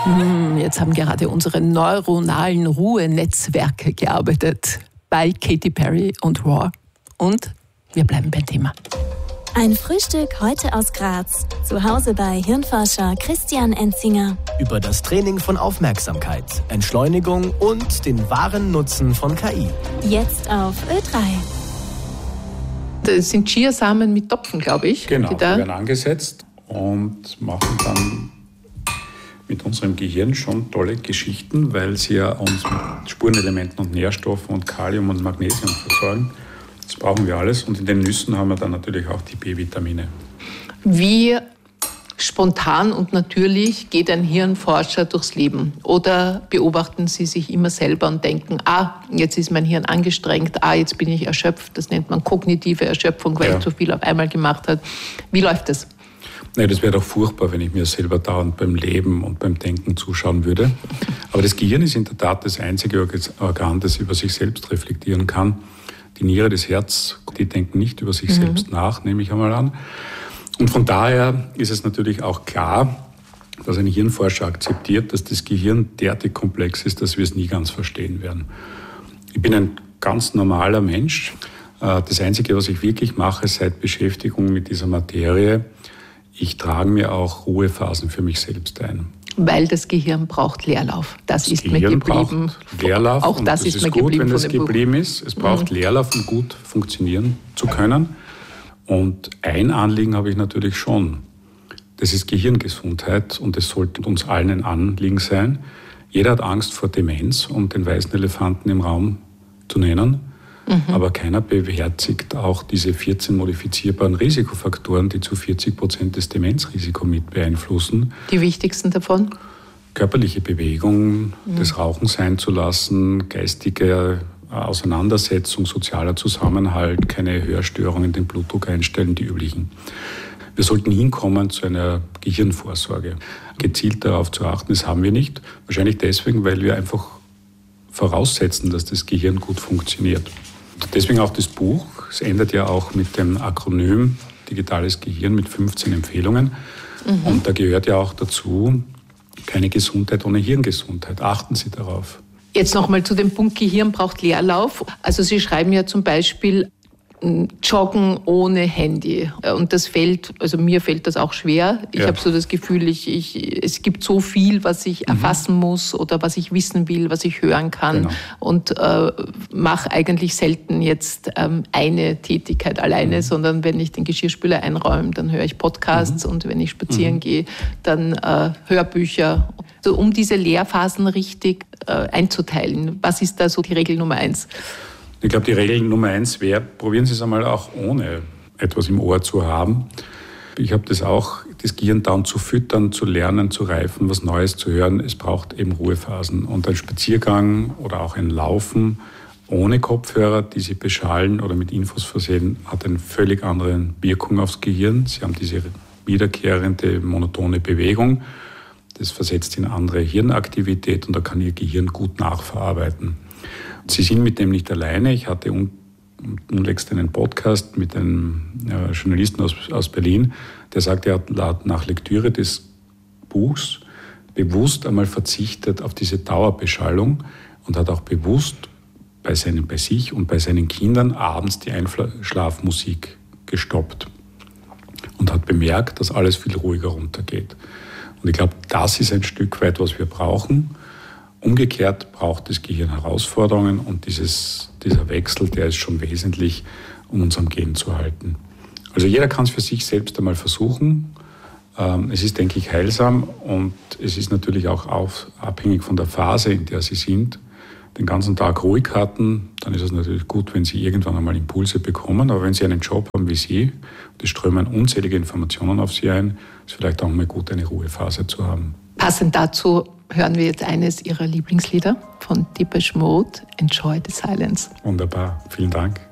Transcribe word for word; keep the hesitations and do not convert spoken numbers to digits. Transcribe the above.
Jetzt haben gerade unsere neuronalen Ruhenetzwerke gearbeitet bei Katy Perry und Raw. Und wir bleiben beim Thema. Ein Frühstück heute aus Graz. Zu Hause bei Hirnforscher Christian Enzinger. Über das Training von Aufmerksamkeit, Entschleunigung und den wahren Nutzen von K I. Jetzt auf Ö drei. Das sind Chiasamen mit Topfen, glaube ich. Genau, die, die da werden angesetzt und machen dann mit unserem Gehirn schon tolle Geschichten, weil sie ja uns mit Spurenelementen und Nährstoffen und Kalium und Magnesium versorgen. Das brauchen wir alles. Und in den Nüssen haben wir dann natürlich auch die B-Vitamine. Wie spontan und natürlich geht ein Hirnforscher durchs Leben? Oder beobachten Sie sich immer selber und denken, ah, jetzt ist mein Hirn angestrengt, ah, jetzt bin ich erschöpft. Das nennt man kognitive Erschöpfung, weil ja. ich zu viel auf einmal gemacht habe. Wie läuft das? Nein, das wäre doch furchtbar, wenn ich mir selber dauernd beim Leben und beim Denken zuschauen würde. Aber das Gehirn ist in der Tat das einzige Organ, das über sich selbst reflektieren kann. Die Niere, das Herz, die denken nicht über sich mhm. selbst nach, nehme ich einmal an. Und von daher ist es natürlich auch klar, dass ein Hirnforscher akzeptiert, dass das Gehirn derartig komplex ist, dass wir es nie ganz verstehen werden. Ich bin ein ganz normaler Mensch. Das Einzige, was ich wirklich mache seit Beschäftigung mit dieser Materie, ich trage mir auch Ruhephasen für mich selbst ein. Weil das Gehirn braucht Leerlauf. Das, das ist Gehirn mir geblieben. Braucht Leerlauf. Auch das, das ist, ist mir gut, geblieben. Wenn von das dem geblieben Buch. ist. Es braucht mhm. Leerlauf, um gut funktionieren zu können. Und ein Anliegen habe ich natürlich schon. Das ist Gehirngesundheit und das sollte uns allen ein Anliegen sein. Jeder hat Angst vor Demenz, um den weißen Elefanten im Raum zu nennen. Mhm. Aber keiner beherzigt auch diese vierzehn modifizierbaren Risikofaktoren, die zu vierzig Prozent des Demenzrisikos mit beeinflussen. Die wichtigsten davon? Körperliche Bewegung, mhm. das Rauchen sein zu lassen, geistige Auseinandersetzung, sozialer Zusammenhalt, keine Hörstörungen, den Blutdruck einstellen, die üblichen. Wir sollten hinkommen zu einer Gehirnvorsorge. Gezielt darauf zu achten, das haben wir nicht. Wahrscheinlich deswegen, weil wir einfach voraussetzen, dass das Gehirn gut funktioniert. Deswegen auch das Buch. Es endet ja auch mit dem Akronym Digitales Gehirn mit fünfzehn Empfehlungen. Mhm. Und da gehört ja auch dazu, keine Gesundheit ohne Hirngesundheit. Achten Sie darauf. Jetzt nochmal zu dem Punkt, Gehirn braucht Leerlauf. Also Sie schreiben ja zum Beispiel Joggen ohne Handy. Und das fällt, also mir fällt das auch schwer. Ich ja. habe so das Gefühl, ich, ich, es gibt so viel, was ich mhm. erfassen muss oder was ich wissen will, was ich hören kann. Genau. Und äh, mache eigentlich selten jetzt ähm, eine Tätigkeit alleine, mhm. sondern wenn ich den Geschirrspüler einräume, dann höre ich Podcasts mhm. und wenn ich spazieren mhm. gehe, dann äh, Hörbücher. So, um diese Lehrphasen richtig äh, einzuteilen. Was ist da so die Regel Nummer eins? Ich glaube, die Regel Nummer eins wäre, probieren Sie es einmal auch ohne etwas im Ohr zu haben. Ich habe das auch, das Gehirn down zu füttern, zu lernen, zu reifen, was Neues zu hören. Es braucht eben Ruhephasen. Und ein Spaziergang oder auch ein Laufen ohne Kopfhörer, die Sie beschallen oder mit Infos versehen, hat eine völlig andere Wirkung aufs Gehirn. Sie haben diese wiederkehrende, monotone Bewegung. Das versetzt in andere Hirnaktivität und da kann Ihr Gehirn gut nachverarbeiten. Sie sind mit dem nicht alleine. Ich hatte unlängst einen Podcast mit einem Journalisten aus, aus Berlin, der sagte, er hat nach Lektüre des Buchs bewusst einmal verzichtet auf diese Dauerbeschallung und hat auch bewusst bei, seinen, bei sich und bei seinen Kindern abends die Einschlafmusik gestoppt und hat bemerkt, dass alles viel ruhiger runtergeht. Und ich glaube, das ist ein Stück weit, was wir brauchen. Umgekehrt braucht das Gehirn Herausforderungen und dieses, dieser Wechsel, der ist schon wesentlich, um uns am Gehen zu halten. Also jeder kann es für sich selbst einmal versuchen. Es ist, denke ich, heilsam und es ist natürlich auch auf, abhängig von der Phase, in der Sie sind. Den ganzen Tag ruhig hatten, dann ist es natürlich gut, wenn Sie irgendwann einmal Impulse bekommen. Aber wenn Sie einen Job haben wie Sie, und es strömen unzählige Informationen auf Sie ein, ist vielleicht auch mal gut, eine Ruhephase zu haben. Passend dazu hören wir jetzt eines Ihrer Lieblingslieder von Depeche Mode, Enjoy the Silence. Wunderbar, vielen Dank.